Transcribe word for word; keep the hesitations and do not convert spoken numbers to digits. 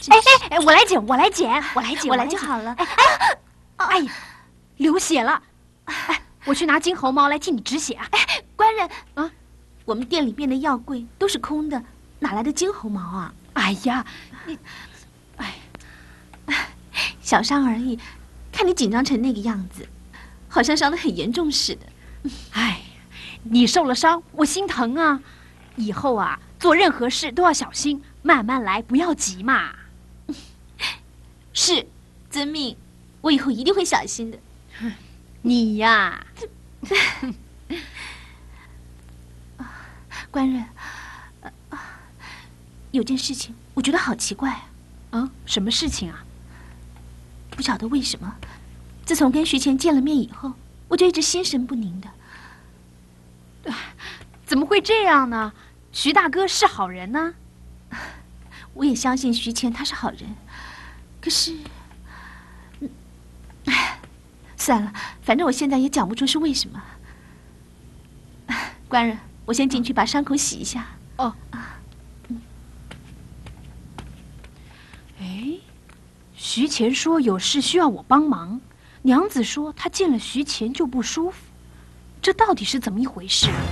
哎哎哎，我来捡，我来捡，我来捡， 我来就好了。 哎哎，哎呀，流血了！哎，我去拿金猴毛来替你止血啊！ 哎，官人啊， 我们店里面的药柜都是空的，哪来的金猴毛啊？ 哎呀，你， 哎，小伤而已，看你紧张成那个样子，好像伤得很严重似的。 哎，你受了伤，我心疼啊！以后啊，做任何事都要小心，慢慢来，不要急嘛。 是，遵命，我以后一定会小心的。 你呀， 官人，呃，有件事情我觉得好奇怪啊。 啊，什么事情啊？ 不晓得为什么，自从跟徐乾见了面以后，我就一直心神不宁的。 怎么会这样呢？徐大哥是好人呢。 我也相信徐乾他是好人，可是，嗯，哎，算了，反正我现在也讲不出是为什么。官人，我先进去把伤口洗一下。 哦啊，嗯。哎，徐乾说有事需要我帮忙，娘子说她见了徐乾就不舒服，这到底是怎么一回事啊？